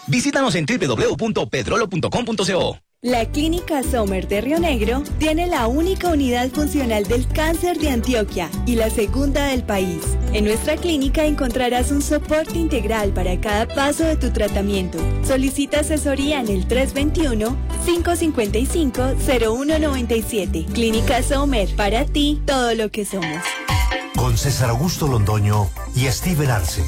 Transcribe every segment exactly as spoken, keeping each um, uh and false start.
Visítanos en doble u doble u doble u punto pedrolo punto com punto co. La Clínica Sommer de Río Negro tiene la única unidad funcional del cáncer de Antioquia y la segunda del país. En nuestra clínica encontrarás un soporte integral para cada paso de tu tratamiento. Solicita asesoría en el tres dos uno, cinco cinco cinco, cero uno nueve siete. Clínica Sommer, para ti todo lo que somos. Con César Augusto Londoño y Steven Arce.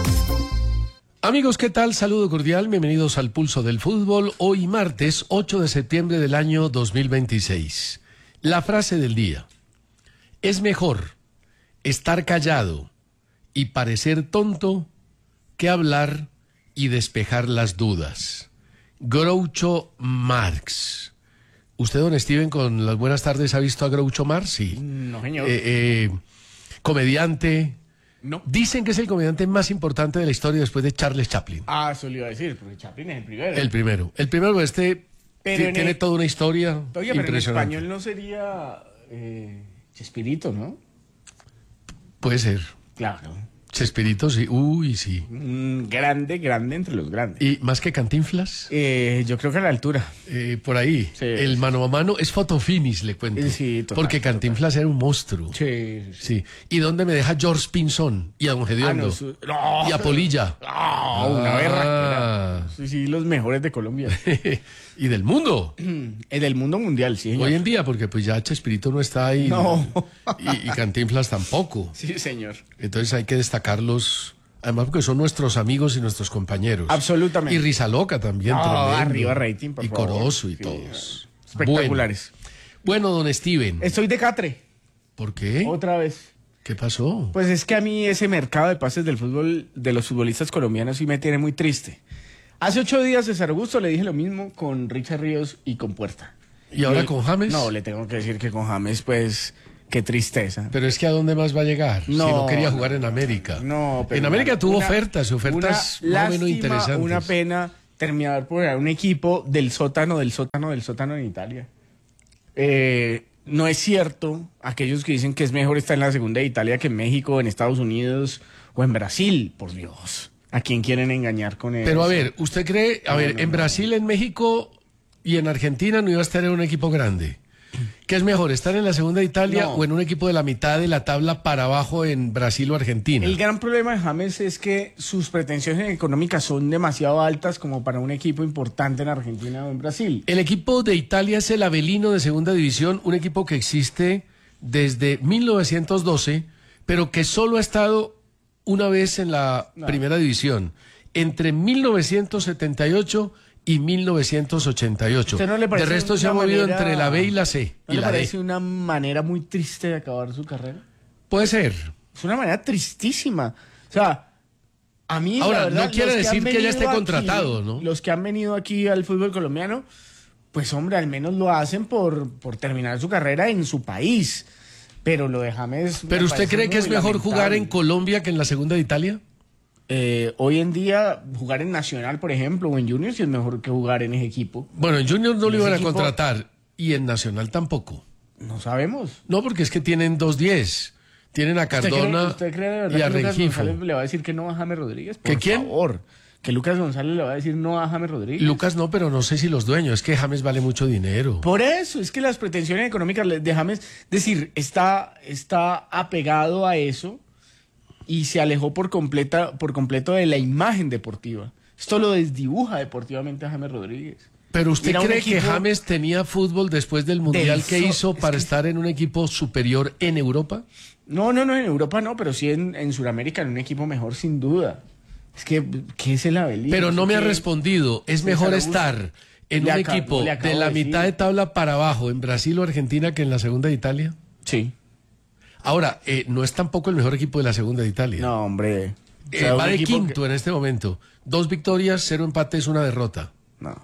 Amigos, ¿qué tal? Saludo cordial, bienvenidos al Pulso del Fútbol, hoy martes ocho de septiembre del año dos mil veintiséis. La frase del día: es mejor estar callado y parecer tonto que hablar y despejar las dudas. Groucho Marx. ¿Usted, don Steven, con las buenas tardes, ha visto a Groucho Marx? Sí. No, señor. Eh, eh, comediante... No. Dicen que es el comediante más importante de la historia después de Charles Chaplin. Ah, eso le iba a decir, porque Chaplin es el primero. El primero. El primero, este Pero t- tiene el... toda una historia Oye, pero impresionante. en español no sería eh, Chespirito, ¿no? Puede ser. Claro. Chespirito, sí. Uy, sí. Un grande, grande entre los grandes. ¿Y más que Cantinflas? Eh, yo creo que a la altura. Eh, por ahí. Sí. El mano a mano es fotofinis, le cuento. Sí, total, Porque Cantinflas total. era un monstruo. Sí, sí. Sí. ¿Y dónde me deja George Pinzón? Y a Don Gediondo. Ah, no, su... no. Y a Polilla. Ah, una Ah. berraquera. Sí, sí, los mejores de Colombia. Y del mundo. El del mundo mundial, sí, señor. Hoy en día, porque pues ya Chespirito no está ahí. No. Y, y Cantinflas tampoco. Sí, señor. Entonces hay que destacarlos, además porque son nuestros amigos y nuestros compañeros. Absolutamente. Y Rizaloca también. No, tremendo. arriba rating, por Y favor. Corozo y Sí, todos. espectaculares. Bueno, bueno, don Steven. Estoy de catre. ¿Por qué? Otra vez. ¿Qué pasó? Pues es que a mí ese mercado de pases del fútbol de los futbolistas colombianos sí me tiene muy triste. Hace ocho días, César Augusto, le dije lo mismo con Richard Ríos y con Puerta. ¿Y ahora Le- con James? No, le tengo que decir que con James, pues, qué tristeza. Pero es que ¿a dónde más va a llegar? No, si no quería jugar no, en América. No, pero En América una- tuvo una- ofertas, ofertas una más o menos lástima, interesantes. Una pena terminar por un equipo del sótano, del sótano, del sótano en Italia. Eh, no es cierto aquellos que dicen que es mejor estar en la segunda de Italia que en México, en Estados Unidos o en Brasil. Por Dios, ¿a quién quieren engañar con eso? Pero a ver, ¿usted cree, a No, ver, no, en no. Brasil, en México y en Argentina no iba a estar en un equipo grande? ¿Qué es mejor, estar en la segunda de Italia No. o en un equipo de la mitad de la tabla para abajo en Brasil o Argentina? El gran problema de James es que sus pretensiones económicas son demasiado altas como para un equipo importante en Argentina o en Brasil. El equipo de Italia es el Avelino de segunda división, un equipo que existe desde mil novecientos doce, pero que solo ha estado una vez en la No. primera división, entre mil novecientos setenta y ocho y mil novecientos ochenta y ocho. ¿Usted no le De parece resto se ha una movido manera- entre la B y la C. ¿No y le la D. parece una manera muy triste de acabar su carrera? Puede ser. Es una manera tristísima. O sea, a mí Ahora, la verdad, no quiere los decir han que ya venido esté aquí, contratado, ¿no? Los que han venido aquí al fútbol colombiano, pues hombre, al menos lo hacen por, por terminar su carrera en su país. Pero lo de James... me ¿Pero usted parece cree que muy es mejor jugar en lamentable. Colombia que en la segunda de Italia? Eh, hoy en día, jugar en Nacional, por ejemplo, o en Junior, sí es mejor que jugar en ese equipo. Bueno, en Junior no lo Ese iban a equipo- contratar y en Nacional tampoco. No sabemos. No, porque es que tienen dos diez. Tienen a ¿Usted cree, Cardona usted cree de verdad y a que Lucas Rengifo. González le va a decir que no a James Rodríguez? Por ¿Que quién? favor. Que Lucas González le va a decir no a James Rodríguez. Lucas no, pero no sé si los dueños. Es que James vale mucho dinero. Por eso, es que las pretensiones económicas de James, es decir, está, está apegado a eso y se alejó por, completa, por completo de la imagen deportiva. Esto lo desdibuja deportivamente a James Rodríguez. Pero ¿usted Era un cree que equipo James tenía fútbol después del Mundial que so- hizo es para que- estar en un equipo superior en Europa? No, no, no, en Europa no, pero sí en, en Sudamérica, en un equipo mejor, sin duda. Es que, ¿qué es el Avelino? Pero no me ha ¿Qué? respondido. ¿Es Sí, mejor Sara Augusto. estar en Le un acabo- equipo le acabo de la de decir. mitad de tabla para abajo en Brasil o Argentina que en la segunda de Italia? Sí. Ahora, eh, no es tampoco el mejor equipo de la segunda de Italia. No, hombre. O Eh, sea, va un de equipo quinto en este momento. Dos victorias, cero empates, una derrota. que- No.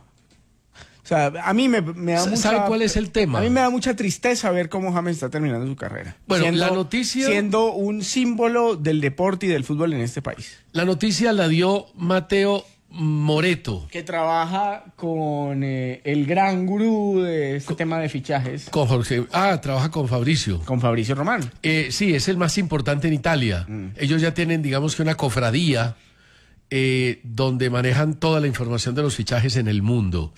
O sea, a mí me, me da ¿Sabe mucha... cuál es el tema? A mí me da mucha tristeza ver cómo James está terminando su carrera. Bueno, la noticia- Siendo un símbolo del deporte y del fútbol en este país. La noticia la dio Mateo Moreto. Que trabaja con eh, el gran gurú de este tema de fichajes, Con Jorge. Ah, trabaja con Fabricio. con Fabricio Román. Eh, sí, es el más importante en Italia. Mm. Ellos ya tienen, digamos que una cofradía eh, donde manejan toda la información de los fichajes en el mundo.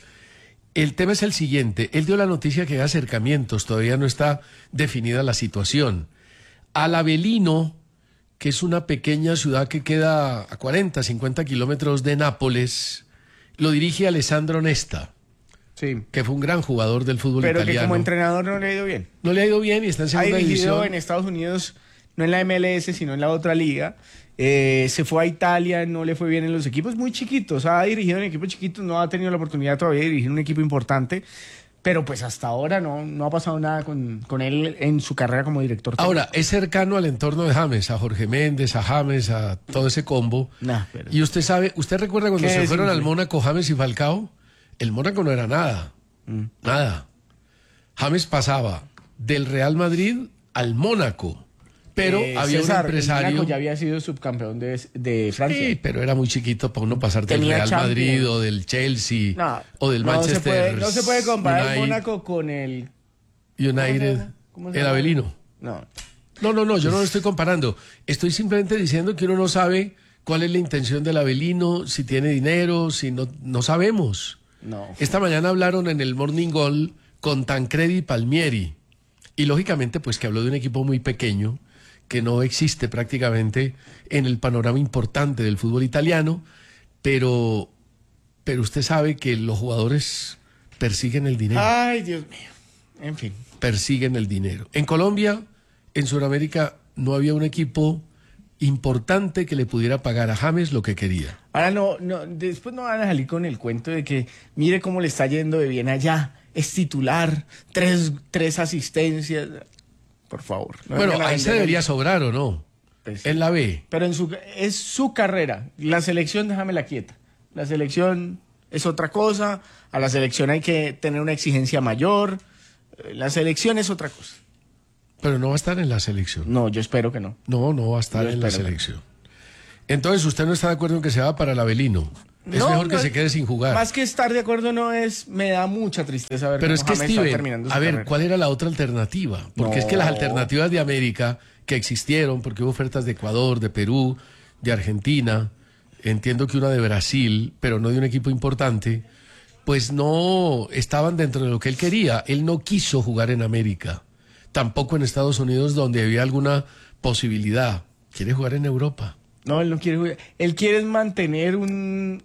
El tema es el siguiente, él dio la noticia que hay acercamientos, todavía no está definida la situación. Al Avelino, que es una pequeña ciudad que queda a cuarenta, cincuenta kilómetros de Nápoles, lo dirige Alessandro Nesta, Sí. que fue un gran jugador del fútbol Pero italiano. que como entrenador no le ha ido bien. No le ha ido bien y está en Ha segunda dirigido división. en Estados Unidos, no en la M L S, sino en la otra liga. Eh, se fue a Italia, no le fue bien en los equipos muy chiquitos. Ha dirigido en equipos chiquitos, no ha tenido la oportunidad todavía de dirigir un equipo importante. Pero pues hasta ahora no, no ha pasado nada con, con él en su carrera como director técnico. Ahora, es cercano al entorno de James, a Jorge Méndez, a James, a todo ese combo. Nah, pero- Y usted sabe, ¿usted recuerda cuando ¿Qué se es fueron al influir? Mónaco James y Falcao? El Mónaco no era nada, Mm. nada. James pasaba del Real Madrid al Mónaco, pero Eh, había César, un empresario... el Mónaco ya había sido subcampeón de, de Francia. Sí, pero era muy chiquito para uno pasar del Tenía Real Champions. Madrid o del Chelsea No, o del no Manchester se puede, no se puede comparar el United- Mónaco con el... ¿cómo se United, llama? ¿Cómo se el llama? Avelino. No. No, no, no, yo no lo estoy comparando. Estoy simplemente diciendo que uno no sabe cuál es la intención del Avelino, si tiene dinero, si no, no sabemos. No. Esta mañana hablaron en el Morning Goal con Tancredi Palmieri. Y lógicamente, pues que habló de un equipo muy pequeño, que no existe prácticamente en el panorama importante del fútbol italiano, pero, pero usted sabe que los jugadores persiguen el dinero. Ay, Dios mío. En fin. persiguen el dinero. En Colombia, en Sudamérica, no había un equipo importante que le pudiera pagar a James lo que quería. Ahora no, no, después no van a salir con el cuento de que mire cómo le está yendo de bien allá, es titular, tres, tres asistencias. Por favor. no Bueno, vengan a ahí se vender debería el- sobrar, ¿o no? Pues sí. En la B. Pero en su, es su carrera. La selección, déjamela quieta. La selección es otra cosa. A la selección hay que tener una exigencia mayor. Eh, La selección es otra cosa. Pero no va a estar en la selección. No, yo espero que no. No, no va a estar Yo en la espero que no. selección. Entonces, ¿usted no está de acuerdo en que se va para el Avelino? Es No, mejor que no, se quede sin jugar. Más que estar de acuerdo no es, me da mucha tristeza ver Pero cómo es que James está Steven, terminando su a ver, carrera. ¿cuál era la otra alternativa? Porque es que No. las alternativas de América que existieron, porque hubo ofertas de Ecuador, de Perú, de Argentina, entiendo que una de Brasil, pero no de un equipo importante, pues no estaban dentro de lo que él quería. Él no quiso jugar en América, tampoco en Estados Unidos, donde había alguna posibilidad. Quiere jugar en Europa. No, él no quiere jugar. Él quiere mantener un,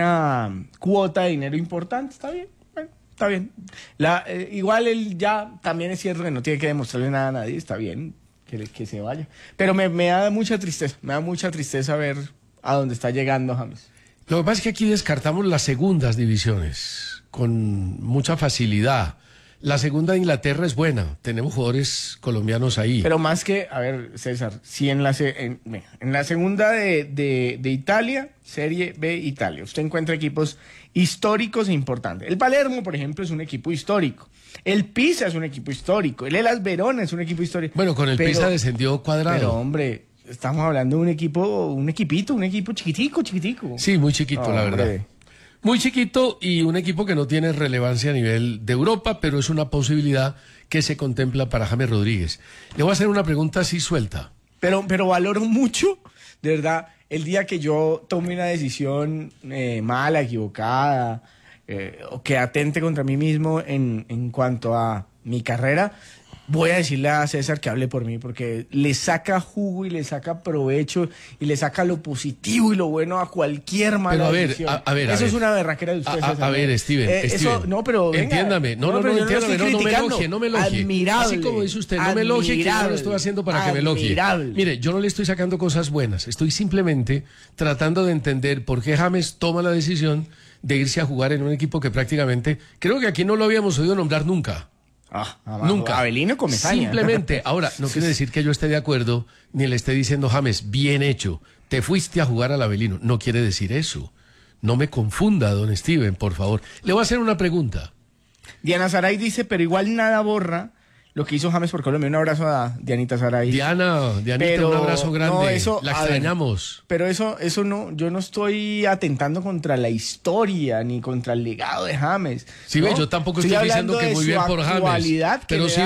una cuota de dinero importante. Está bien, bueno, está bien. La, eh, igual él ya también es cierto que no tiene que demostrarle nada a nadie. Está bien que, le- que se vaya. Pero me, me da mucha tristeza. Me da mucha tristeza ver a dónde está llegando James. Lo que pasa es que aquí descartamos las segundas divisiones con mucha facilidad. La segunda de Inglaterra es buena, tenemos jugadores colombianos ahí. Pero más que, a ver, César, si en la, se- en, mira, en la segunda de, de, de Italia, Serie B Italia, usted encuentra equipos históricos e importantes. El Palermo, por ejemplo, es un equipo histórico. El Pisa es un equipo histórico. El Hellas Verona es un equipo histórico. Bueno, con el Pero- Pisa descendió Cuadrado. Pero, hombre, estamos hablando de un equipo, un equipito, un equipo chiquitico, chiquitico. Sí, muy chiquito, No, la hombre. verdad. Muy chiquito y un equipo que no tiene relevancia a nivel de Europa, pero es una posibilidad que se contempla para James Rodríguez. Le voy a hacer una pregunta así suelta. Pero, pero valoro mucho, de verdad, el día que yo tome una decisión eh, mala, equivocada, eh, o que atente contra mí mismo en, en cuanto a mi carrera, voy a decirle a César que hable por mí, porque le saca jugo y le saca provecho y le saca lo positivo y lo bueno a cualquier mala Pero a ver, decisión. a, a ver, a Eso ver. es una berraquera de usted, A, a- César. a ver, Steven, Eh, eso- Steven. no, pero venga. Entiéndame. No, no, no, pero yo lo entiéndame. estoy No, no me criticando. elogie, no me elogie. Admirable. Así como dice usted, no me elogie, que yo no lo estoy haciendo para que me elogie. Admirable. Mire, yo no le estoy sacando cosas buenas. Estoy simplemente tratando de entender por qué James toma la decisión de irse a jugar en un equipo que prácticamente, creo que aquí no lo habíamos oído nombrar nunca. Ah, jamás. Nunca. Avelino Comesaña. Simplemente, ahora, no quiere decir que yo esté de acuerdo, ni le esté diciendo, James, bien hecho, te fuiste a jugar al Avelino. No quiere decir eso. No me confunda, don Steven, por favor. Le voy a hacer una pregunta. Diana Saray dice, pero igual nada borra lo que hizo James por Colombia. Un abrazo a Dianita Saray. Diana, Dianita, Pero, un abrazo grande. no, eso, la a ver, extrañamos. Pero eso, eso no, yo no estoy atentando contra la historia ni contra el legado de James. Sí ¿no? ve, yo tampoco estoy, diciendo hablando que de muy su bien por James. actualidad, que Pero le sí da- ve,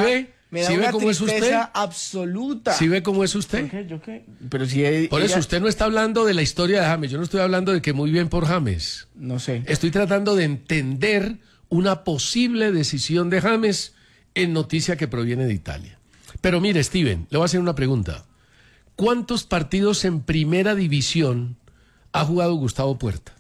Me da ¿Sí ve una cómo es usted? tristeza absoluta. ¿Sí ve cómo es usted? ¿Por qué? ¿Yo qué? Pero si he- Por ella- eso usted no está hablando de la historia de James, yo no estoy hablando de que muy bien por James. No sé. Estoy tratando de entender una posible decisión de James en noticia que proviene de Italia. Pero mire, Steven, le voy a hacer una pregunta. ¿Cuántos partidos en primera división ha jugado Gustavo Puerta?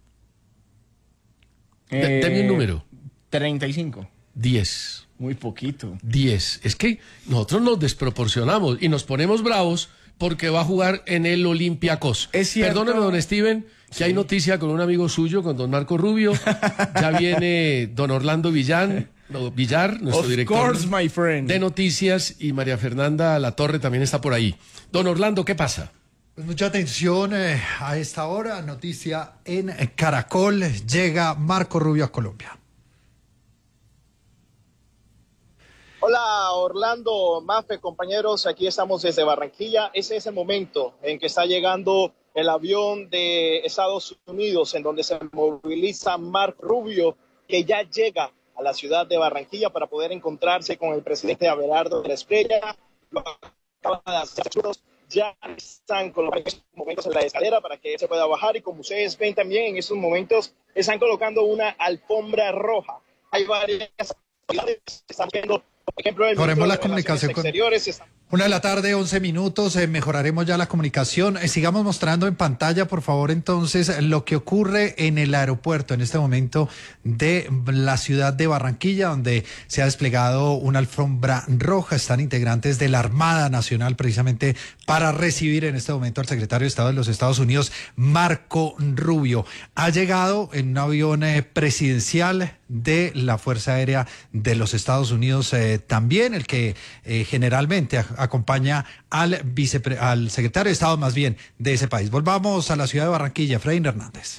De- Deme un número. treinta y cinco. Diez. Muy poquito. Diez. Es que nosotros nos desproporcionamos y nos ponemos bravos porque va a jugar en el Olympiacos. Es cierto. Perdóneme, don Steven, que Sí. hay noticia con un amigo suyo, con don Marco Rubio. Ya viene don Orlando Villán, no, Villar, nuestro Of director course, my friend. de noticias, y María Fernanda Latorre también está por ahí. Don Orlando, ¿qué pasa? Pues mucha atención eh, a esta hora. Noticia en Caracol. Llega Marco Rubio a Colombia. Hola Orlando, Mafe, compañeros, aquí estamos desde Barranquilla. Ese es el momento en que está llegando el avión de Estados Unidos, en donde se moviliza Marco Rubio, que ya llega a la ciudad de Barranquilla para poder encontrarse con el presidente Abelardo de la Espriella. Ya están colocando en estos momentos en la escalera para que se pueda bajar, y como ustedes ven también en estos momentos están colocando una alfombra roja. Hay varias actividades que están viendo. Por ejemplo, el Mejoremos ministro la de comunicación Relaciones con- Exteriores está... Una de la tarde, once minutos, eh, mejoraremos ya la comunicación. Eh, sigamos mostrando en pantalla, por favor, entonces, lo que ocurre en el aeropuerto en este momento de la ciudad de Barranquilla, donde se ha desplegado una alfombra roja. Están integrantes de la Armada Nacional precisamente para recibir en este momento al secretario de Estado de los Estados Unidos, Marco Rubio. Ha llegado en un avión eh, presidencial de la Fuerza Aérea de los Estados Unidos, eh, también el que eh, generalmente a- acompaña al, vicepre al secretario de Estado más bien de ese país. Volvamos a la ciudad de Barranquilla, Efraín Hernández.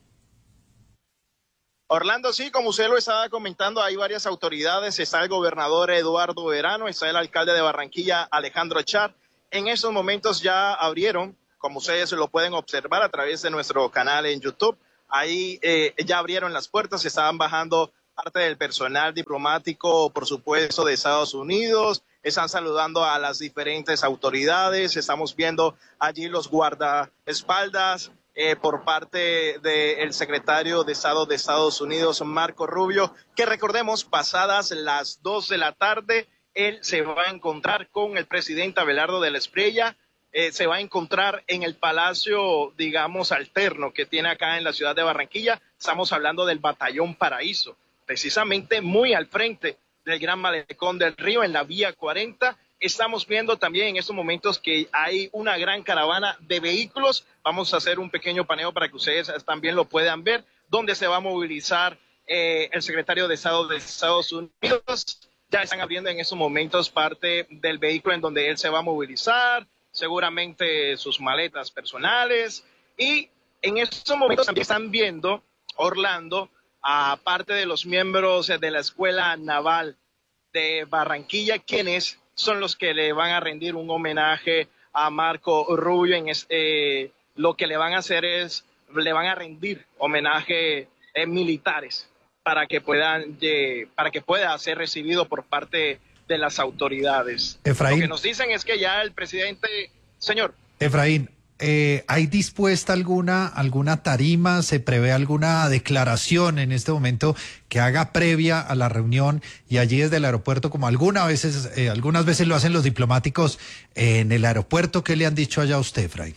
Orlando, sí, como usted lo estaba comentando, hay varias autoridades. Está el gobernador Eduardo Verano, está el alcalde de Barranquilla, Alejandro Char. En estos momentos ya abrieron, como ustedes lo pueden observar a través de nuestro canal en YouTube, ahí eh, ya abrieron las puertas, estaban bajando parte del personal diplomático, por supuesto, de Estados Unidos. Están saludando a las diferentes autoridades. Estamos viendo allí los guardaespaldas eh, por parte del secretario de Estado de Estados Unidos, Marco Rubio, que recordemos, pasadas las dos de la tarde, él se va a encontrar con el presidente Abelardo de la Espriella. Eh, se va a encontrar en el palacio, digamos, alterno que tiene acá en la ciudad de Barranquilla. Estamos hablando del Batallón Paraíso, precisamente muy al frente del Gran Malecón del Río, en la vía cuarenta. Estamos viendo también en estos momentos que hay una gran caravana de vehículos. Vamos a hacer un pequeño paneo para que ustedes también lo puedan ver, donde se va a movilizar eh, el secretario de Estado de Estados Unidos. Ya están abriendo en estos momentos parte del vehículo en donde él se va a movilizar, seguramente sus maletas personales, y en estos momentos también están viendo, Orlando, a parte de los miembros de la Escuela Naval de Barranquilla, quienes son los que le van a rendir un homenaje a Marco Rubio. En es, eh, lo que le van a hacer es, le van a rendir homenaje eh, militares para que puedan, eh, para que pueda ser recibido por parte de las autoridades. Efraín. Lo que nos dicen es que ya el presidente, señor. Efraín, eh, ¿hay dispuesta alguna, alguna tarima? ¿Se prevé alguna declaración en este momento que haga previa a la reunión y allí desde el aeropuerto, como algunas veces, eh, algunas veces lo hacen los diplomáticos eh, en el aeropuerto? ¿Qué le han dicho allá a usted, Efraín?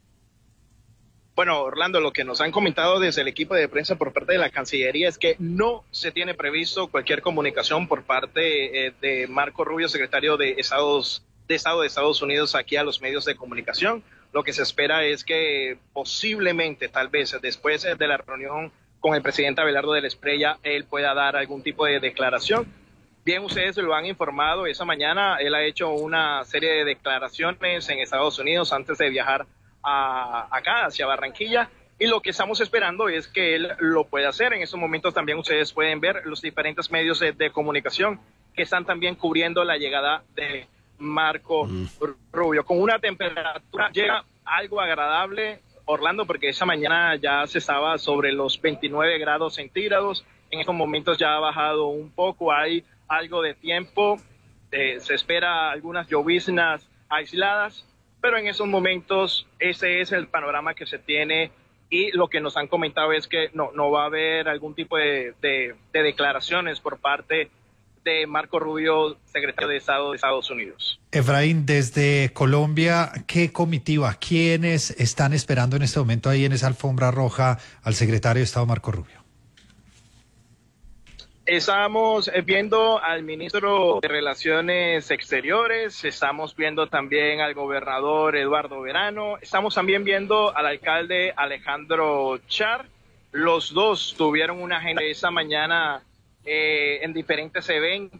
Bueno, Orlando, lo que nos han comentado desde el equipo de prensa por parte de la Cancillería es que no se tiene previsto cualquier comunicación por parte eh, de Marco Rubio, secretario de Estados de Estado de Estados Unidos, aquí a los medios de comunicación. Lo que se espera es que posiblemente, tal vez después de la reunión con el presidente Abelardo de la Espriella, él pueda dar algún tipo de declaración. Bien, ustedes lo han informado, esa mañana él ha hecho una serie de declaraciones en Estados Unidos antes de viajar a, acá, hacia Barranquilla, y lo que estamos esperando es que él lo pueda hacer. En estos momentos también ustedes pueden ver los diferentes medios de, de comunicación que están también cubriendo la llegada de Marco mm. Rubio, con una temperatura llega algo agradable, Orlando, porque esa mañana ya se estaba sobre los veintinueve grados centígrados. En estos momentos ya ha bajado un poco, hay algo de tiempo eh, se espera algunas lloviznas aisladas, pero en esos momentos ese es el panorama que se tiene, y lo que nos han comentado es que no, no va a haber algún tipo de, de, de declaraciones por parte de Marco Rubio, secretario de Estado de Estados Unidos. Efraín, desde Colombia, ¿qué comitiva, quiénes están esperando en este momento ahí en esa alfombra roja al secretario de Estado Marco Rubio? Estamos viendo al ministro de Relaciones Exteriores, estamos viendo también al gobernador Eduardo Verano, estamos también viendo al alcalde Alejandro Char. Los dos tuvieron una agenda esa mañana eh, en diferentes eventos,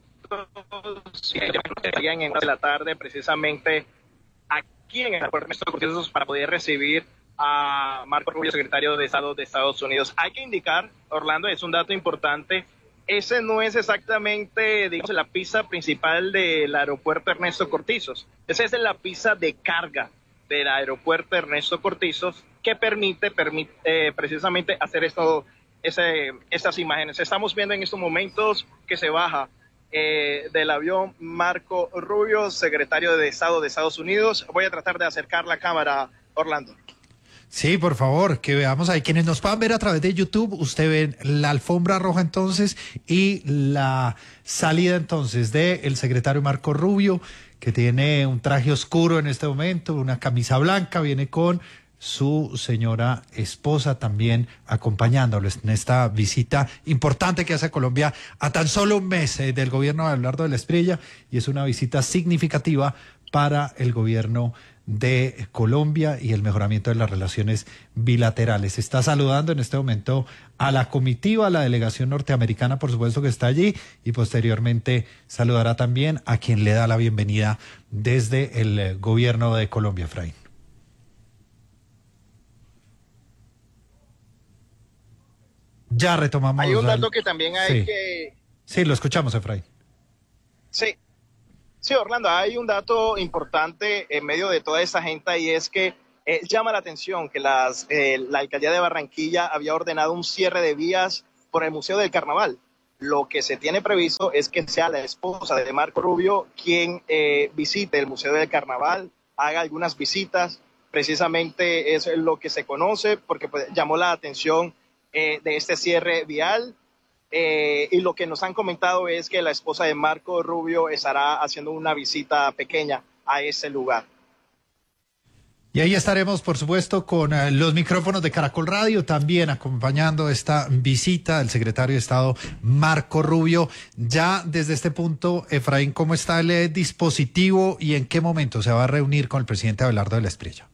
y en la tarde precisamente aquí en el aeropuerto Ernesto Cortizos para poder recibir a Marco Rubio, secretario de Estado de Estados Unidos. Hay que indicar, Orlando, es un dato importante, ese no es exactamente, digamos, la pista principal del aeropuerto Ernesto Cortizos. Esa es la pista de carga del aeropuerto Ernesto Cortizos que permite, permite eh, precisamente hacer esto, ese, estas imágenes. Estamos viendo en estos momentos que se baja eh, del avión Marco Rubio, secretario de Estado de Estados Unidos. Voy a tratar de acercar la cámara, Orlando. Sí, por favor, que veamos ahí. Quienes nos puedan ver a través de YouTube, usted ve la alfombra roja entonces y la salida entonces del secretario Marco Rubio, que tiene un traje oscuro en este momento, una camisa blanca, viene con su señora esposa también acompañándolo en esta visita importante que hace Colombia a tan solo un mes eh, del gobierno de Abelardo de la Espriella, y es una visita significativa para el gobierno de Colombia y el mejoramiento de las relaciones bilaterales. Se está saludando en este momento a la comitiva, a la delegación norteamericana, por supuesto, que está allí, y posteriormente saludará también a quien le da la bienvenida desde el gobierno de Colombia, Efraín. Ya retomamos. Hay un dato al... que también hay sí. que... Sí, lo escuchamos, Efraín. Sí. Sí, Orlando, hay un dato importante en medio de toda esa gente, y es que eh, llama la atención que las, eh, la alcaldía de Barranquilla había ordenado un cierre de vías por el Museo del Carnaval. Lo que se tiene previsto es que sea la esposa de Marco Rubio quien eh, visite el Museo del Carnaval, haga algunas visitas. Precisamente es lo que se conoce, porque pues, llamó la atención eh, de este cierre vial. Eh, y lo que nos han comentado es que la esposa de Marco Rubio estará haciendo una visita pequeña a ese lugar. Y ahí estaremos, por supuesto, con uh, los micrófonos de Caracol Radio, también acompañando esta visita del secretario de Estado Marco Rubio. Ya desde este punto, Efraín, ¿cómo está el eh, dispositivo y en qué momento se va a reunir con el presidente Abelardo de la Espriella?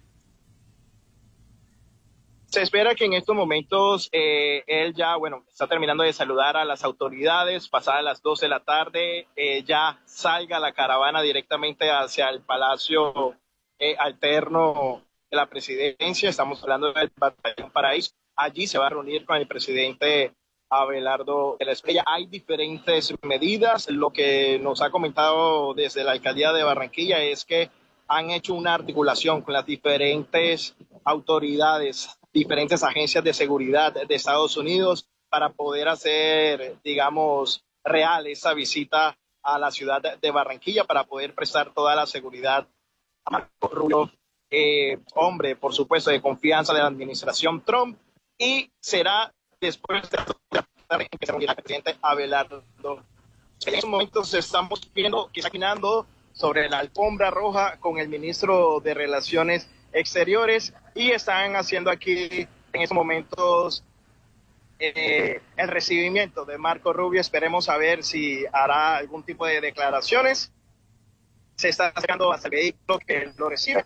Se espera que en estos momentos eh, él ya, bueno, está terminando de saludar a las autoridades, pasadas las dos de la tarde, eh, ya salga la caravana directamente hacia el Palacio eh, Alterno de la Presidencia. Estamos hablando del Batallón Paraíso. Allí se va a reunir con el presidente Abelardo de la Espriella. Hay diferentes medidas. Lo que nos ha comentado desde la alcaldía de Barranquilla es que han hecho una articulación con las diferentes autoridades, diferentes agencias de seguridad de Estados Unidos para poder hacer, digamos, real esa visita a la ciudad de Barranquilla, para poder prestar toda la seguridad a Marco Rubio, eh, hombre, por supuesto, de confianza de la administración Trump, y será después de la que se reunirá el presidente Abelardo. En estos momentos estamos viendo que está caminando sobre la alfombra roja con el ministro de Relaciones Exteriores, y están haciendo aquí en estos momentos eh, el recibimiento de Marco Rubio. Esperemos a ver si hará algún tipo de declaraciones. Se está acercando hasta el vehículo que lo recibe.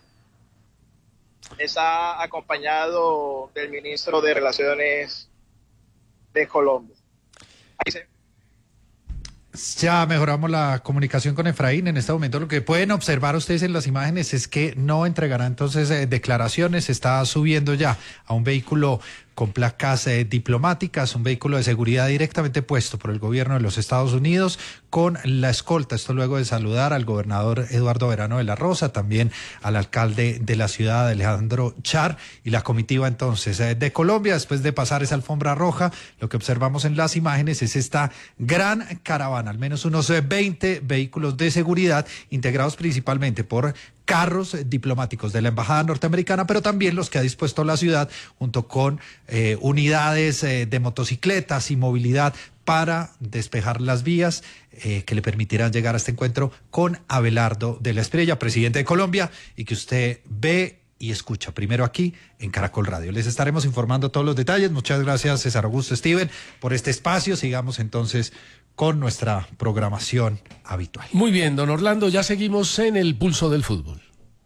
Está acompañado del ministro de Relaciones de Colombia. Ahí se... Ya mejoramos la comunicación con Efraín. En este momento lo que pueden observar ustedes en las imágenes es que no entregará entonces eh, declaraciones. Está subiendo ya a un vehículo con placas eh, diplomáticas, un vehículo de seguridad directamente puesto por el gobierno de los Estados Unidos con la escolta. Esto luego de saludar al gobernador Eduardo Verano de la Rosa, también al alcalde de la ciudad, Alejandro Char, y la comitiva entonces eh, de Colombia. Después de pasar esa alfombra roja, lo que observamos en las imágenes es esta gran caravana, al menos unos eh, veinte vehículos de seguridad integrados principalmente por carros diplomáticos de la embajada norteamericana, pero también los que ha dispuesto la ciudad junto con eh, unidades eh, de motocicletas y movilidad para despejar las vías eh, que le permitirán llegar a este encuentro con Abelardo de la Espriella, presidente de Colombia, y que usted ve y escucha primero aquí en Caracol Radio. Les estaremos informando todos los detalles. Muchas gracias, César Augusto, Steven, por este espacio. Sigamos entonces con nuestra programación habitual. Muy bien, don Orlando, ya seguimos en el pulso del fútbol.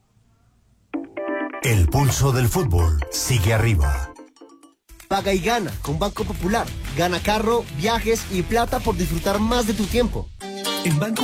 El pulso del fútbol sigue arriba. Paga y gana con Banco Popular. Gana carro, viajes y plata por disfrutar más de tu tiempo. En Banco